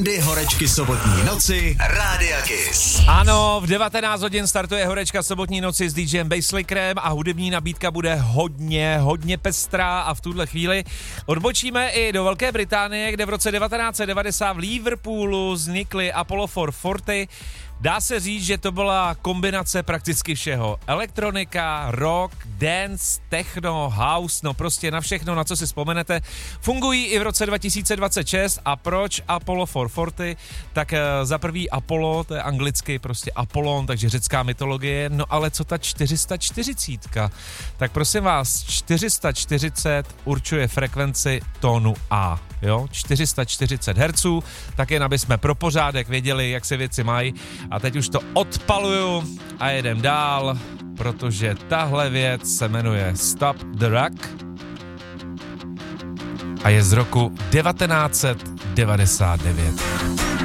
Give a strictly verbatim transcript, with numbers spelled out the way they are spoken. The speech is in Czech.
Andy Horečky sobotní noci Rádia Kiss. Ano, v devatenáct hodin startuje Horečka sobotní noci s DJem Basslickerem a hudební nabídka bude hodně, hodně pestrá a v tuhle chvíli odbočíme i do Velké Británie, kde v roce devatenáct set devadesát v Liverpoolu vznikly Apollo čtyři sta čtyřicet. Dá se říct, že to byla kombinace prakticky všeho. Elektronika, rock, dance, techno, house, no prostě na všechno, na co si vzpomenete. Fungují i v roce dva tisíce dvacet šest a proč Apollo čtyři sta čtyřicet? Tak za prvý Apollo, to je anglicky prostě Apollon, takže řecká mytologie, no ale co ta čtyři sta čtyřicet? Tak prosím vás, čtyři sta čtyřicet určuje frekvenci tónu A, jo, čtyři sta čtyřicet hertzů, tak jen aby jsme pro pořádek věděli, jak se věci mají. A teď už to odpaluju a jedem dál, protože tahle věc se jmenuje Stop the Rock a je z roku devatenáct set devadesát devět.